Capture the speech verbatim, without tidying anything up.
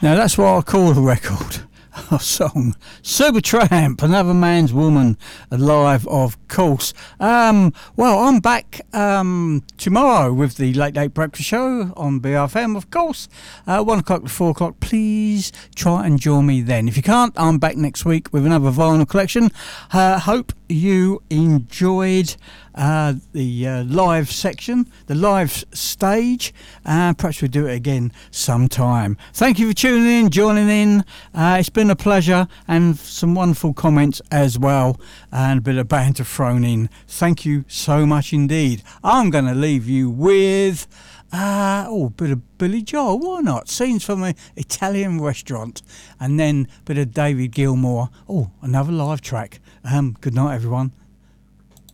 Now that's what I call a record. A song. Supertramp, Another Man's Woman, live, of course. Um, well, I'm back um, tomorrow with the Late Late Breakfast Show on B R F M, of course. Uh, one o'clock to four o'clock. Please try and join me then. If you can't, I'm back next week with another vinyl collection. Uh, hope you enjoyed uh, the uh, live section, the live stage. Uh, perhaps we'll do it again sometime. Thank you for tuning in, joining in. Uh, it's been a pleasure, and some wonderful comments as well, and a bit of banter thrown in. Thank you so much indeed. I'm going to leave you with uh, oh, a bit of Billy Joel, why not? Scenes from an Italian restaurant, and then a bit of David Gilmour. Oh, another live track. Um, good night, everyone.